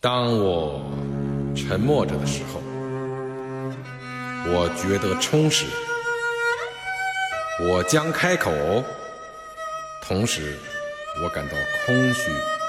当我沉默着的时候，我觉得充实；我将开口，同时我感到空虚。